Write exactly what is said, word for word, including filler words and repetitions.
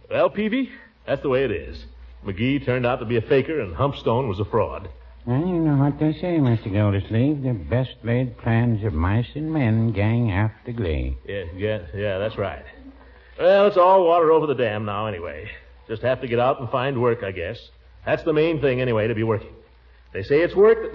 Well, Peavy, that's the way it is. McGee turned out to be a faker, and Humpstone was a fraud. Well, you know what they say, Mister Gildersleeve. The best laid plans of mice and men gang after glee. Yeah, yeah, yeah, that's right. Well, it's all water over the dam now anyway. Just have to get out and find work, I guess. That's the main thing anyway, to be working. They say it's work that